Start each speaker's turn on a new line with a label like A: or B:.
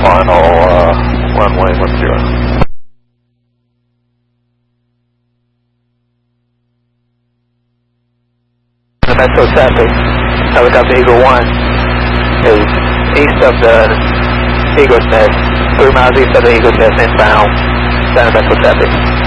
A: final runway 10. The metro traffic, helicopter Eagle 1 is east of the Eagle's Nest, 3 miles east of the Eagle's Nest inbound, Center metro traffic.